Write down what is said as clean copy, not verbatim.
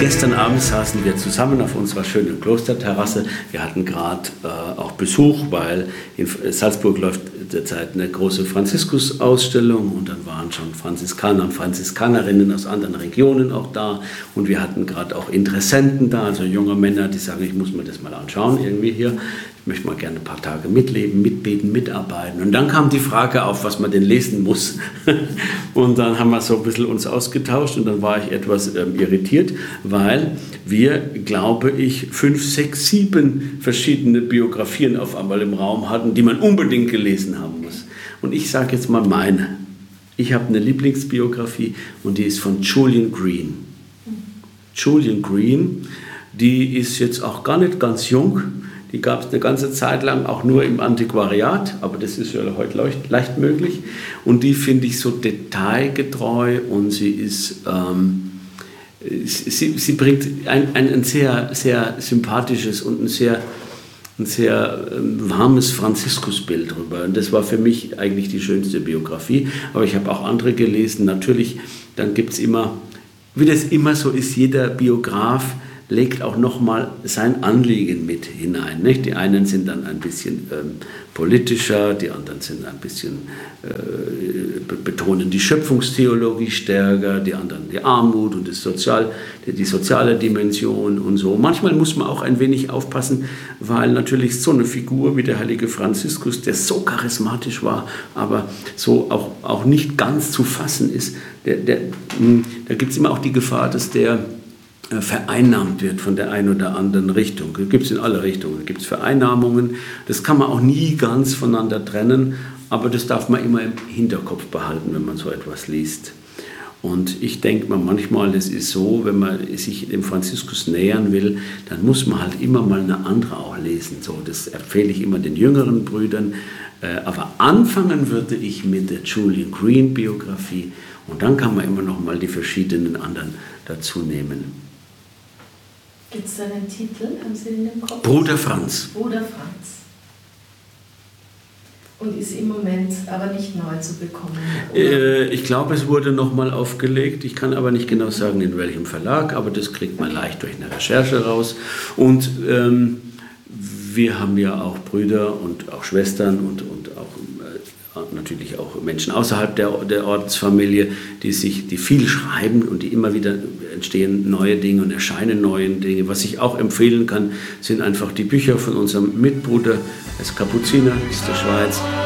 Gestern Abend saßen wir zusammen auf unserer schönen Klosterterrasse. Wir hatten gerade auch Besuch, weil in Salzburg läuft derzeit eine große Franziskusausstellung und dann waren schon Franziskaner und Franziskanerinnen aus anderen Regionen auch da und wir hatten gerade auch Interessenten da, also junge Männer, die sagen, ich muss mir das mal anschauen irgendwie hier. Ich möchte mal gerne ein paar Tage mitleben, mitbeten, mitarbeiten. Und dann kam die Frage auf, was man denn lesen muss. Und dann haben wir so ein bisschen uns ausgetauscht und dann war ich etwas irritiert, weil wir, glaube ich, 5, 6, 7 verschiedene Biografien auf einmal im Raum hatten, die man unbedingt gelesen haben muss. Und ich sage jetzt mal meine. Ich habe eine Lieblingsbiografie und die ist von Julian Green. Julian Green, die ist jetzt auch gar nicht ganz jung. Die gab es eine ganze Zeit lang auch nur im Antiquariat, aber das ist ja heute leicht möglich. Und die finde ich so detailgetreu und sie ist, sie bringt ein sehr, sehr sympathisches und ein sehr warmes Franziskusbild rüber. Und das war für mich eigentlich die schönste Biografie. Aber ich habe auch andere gelesen. Natürlich, dann gibt es immer, wie das immer so ist, jeder Biograf legt auch nochmal sein Anliegen mit hinein. Nicht? Die einen sind dann ein bisschen politischer, die anderen sind ein bisschen, betonen die Schöpfungstheologie stärker, die anderen die Armut und die soziale Dimension und so. Manchmal muss man auch ein wenig aufpassen, weil natürlich so eine Figur wie der heilige Franziskus, der so charismatisch war, aber so auch nicht ganz zu fassen ist, da gibt es immer auch die Gefahr, dass der vereinnahmt wird von der einen oder anderen Richtung. Das gibt es in alle Richtungen. Da gibt es Vereinnahmungen. Das kann man auch nie ganz voneinander trennen, aber das darf man immer im Hinterkopf behalten, wenn man so etwas liest. Und ich denke mir manchmal, es ist so, wenn man sich dem Franziskus nähern will, dann muss man halt immer mal eine andere auch lesen. So, das empfehle ich immer den jüngeren Brüdern. Aber anfangen würde ich mit der Julian Green Biografie und dann kann man immer noch mal die verschiedenen anderen dazu nehmen. Gibt es da einen Titel? Haben Sie den im Kopf? Bruder Franz. Bruder Franz. Und ist im Moment aber nicht neu zu bekommen? Ich glaube, es wurde nochmal aufgelegt. Ich kann aber nicht genau sagen, in welchem Verlag, aber das kriegt man leicht durch eine Recherche raus. Und wir haben ja auch Brüder und auch Schwestern und auch natürlich auch Menschen außerhalb der Ordensfamilie, die viel schreiben und die immer wieder entstehen neue Dinge und erscheinen neue Dinge. Was ich auch empfehlen kann, sind einfach die Bücher von unserem Mitbruder, er ist Kapuziner, ist der Schweiz.